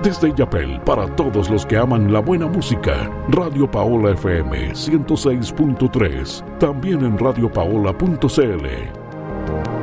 Desde Illapel, para todos los que aman la buena música, Radio Paola FM 106.3, también en radiopaola.cl.